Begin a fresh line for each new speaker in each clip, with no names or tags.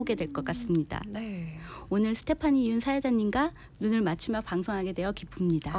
오게 될 것 같습니다.
네.
오늘 스테파니 윤 사회자님과 눈을 맞추며 방송하게 되어 기쁩니다.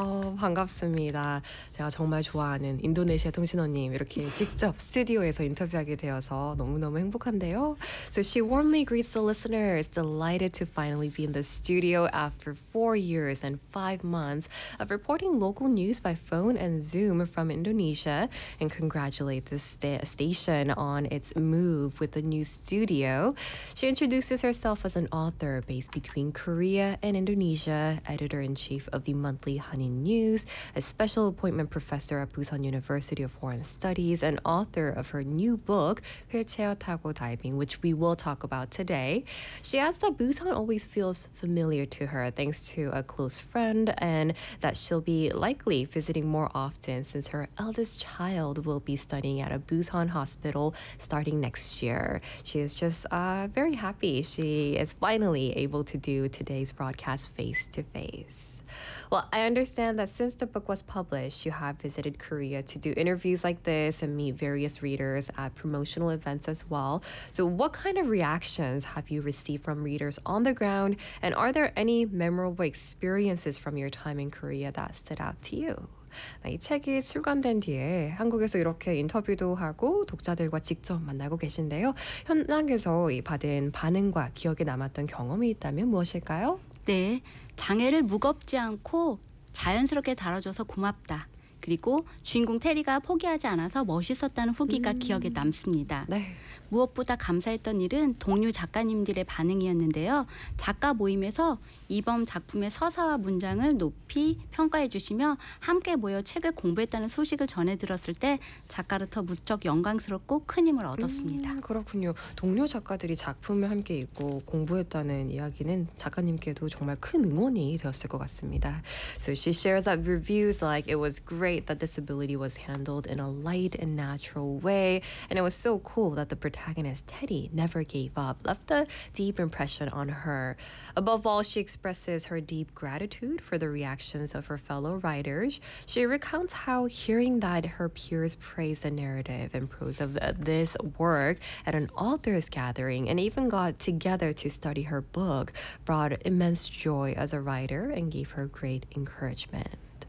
반갑습니다. 제가 정말 좋아하는 인도네시아 통신원님 이렇게 직접 스튜디오에서 인터뷰하게 되어서 너무너무 행복한데요. So she warmly greets the listeners, delighted to finally be in the studio after 4 years and 5 months of reporting local news by phone and Zoom from Indonesia, and congratulate the station on its move with the new studio. She introduces herself as an author based between Korea and Indonesia, editor-in-chief of the monthly Hanin News, a special appointment professor at Busan University of Foreign Studies, and author of her new book, Wheelchair Tago Diving, which we will talk about today. She adds that Busan always feels familiar to her thanks to a close friend, and that she'll be likely visiting more often since her eldest child will be studying at a Busan hospital starting next year. She is just very happy she is finally able to do today's broadcast face to face. Well, I understand that since the book was published, you have visited Korea to do interviews like this and meet various readers at promotional events as well. So, what kind of reactions have you received from readers on the ground? And are there any memorable experiences from your time in Korea that stood out to you? 이 책이 출간된 뒤에 한국에서 이렇게 인터뷰도 하고 독자들과 직접 만나고 계신데요. 현장에서 받은 반응과 기억에 남았던 경험이 있다면 무엇일까요?
네, 장애를 무겁지 않고 자연스럽게 다뤄줘서 고맙다. 그리고 주인공 테리가 포기하지 않아서 멋있었다는 후기가 기억에 남습니다.
네.
무엇보다 감사했던 일은 동료 작가님들의 반응이었는데요. 작가 모임에서 이번 작품의 서사와 문장을 높이 평가해 주시며 함께 모여 책을 공부했다는 소식을 전해 들었을 때 작가로부터 무척 영광스럽고 큰 힘을 얻었습니다.
그렇군요. 동료 작가들이 작품을 함께 읽고 공부했다는 이야기는 작가님께도 정말 큰 응원이 되었을 것 같습니다. So she shares that reviews like it was great that disability was handled in a light and natural way, and it was so cool that the protagonist Teddy never gave up, left a deep impression on her. Above all, she expresses her deep gratitude for the reactions of her fellow writers. She recounts how hearing that her peers praise the narrative and prose of this work at an authors gathering and even got together to study her book brought immense joy as a writer and gave her great encouragement.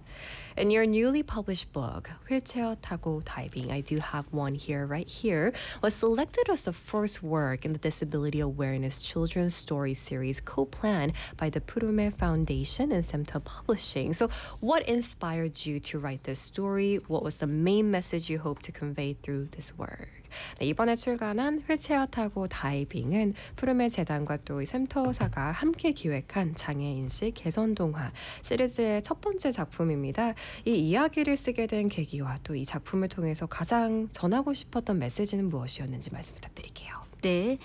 In your newly published book, Wheelchair Tago Diving, I do have one here, right here, was selected as the first work in the Disability Awareness Children's Story series co-planned by the Purume Foundation and Semta Publishing. So what inspired you to write this story? What was the main message you hope to convey through this work? 네, 이번에 출간한 휠체어 타고 다이빙은 푸르메 재단과 또 샘터사가 함께 기획한 장애인식 개선 동화 시리즈의 첫 번째 작품입니다. 이 이야기를 쓰게 된 계기와 또 이 작품을 통해서 가장 전하고 싶었던 메시지는 무엇이었는지 말씀 부탁드릴게요.
네,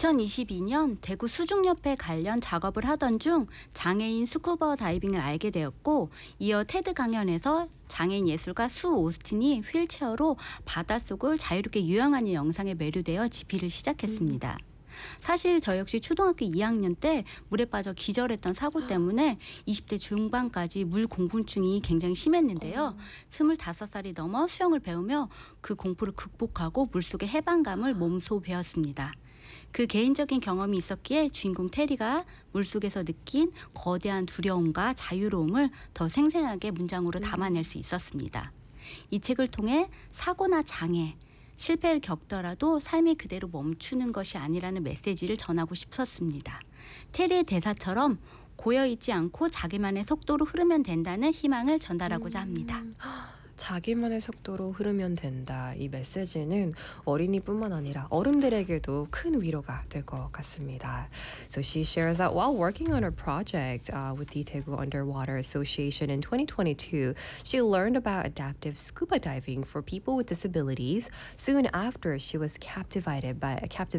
2022년 대구 수중협회 관련 작업을 하던 중 장애인 스쿠버 다이빙을 알게 되었고 이어 테드 강연에서 장애인 예술가 수 오스틴이 휠체어로 바닷속을 자유롭게 유영하는 영상에 매료되어 집필을 시작했습니다. 사실 저 역시 초등학교 2학년 때 물에 빠져 기절했던 사고 때문에 20대 중반까지 물 공분증이 굉장히 심했는데요. 25살이 넘어 수영을 배우며 그 공포를 극복하고 물속의 해방감을 몸소 배웠습니다. 그 개인적인 경험이 있었기에 주인공 테리가 물속에서 느낀 거대한 두려움과 자유로움을 더 생생하게 문장으로 담아낼 수 있었습니다. 이 책을 통해 사고나 장애, 실패를 겪더라도 삶이 그대로 멈추는 것이 아니라는 메시지를 전하고 싶었습니다. 테리의 대사처럼 고여있지 않고 자기만의 속도로 흐르면 된다는 희망을 전달하고자 합니다.
자기만의 속도로 흐르면 된다. 이 메시지는 어린이뿐만 아니라 어른들에게도 큰 위로가 될 것 같습니다. So she shares that while working on her project with the Daegu Underwater Association in 2022, she learned about adaptive scuba diving for people with disabilities soon after she was captivated by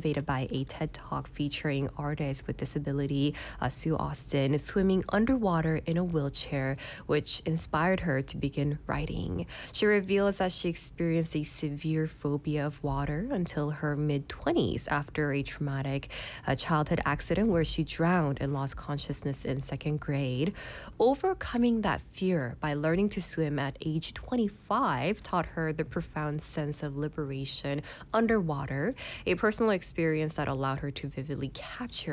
a TED Talk featuring artists with disability, Sue Austin, swimming underwater in a wheelchair, which inspired her to begin writing. She reveals that she experienced a severe phobia of water until her mid-20s after a traumatic childhood accident where she drowned and lost consciousness in second grade. Overcoming that fear by learning to swim at age 25 taught her the profound sense of liberation underwater, a personal experience that allowed her to vividly capture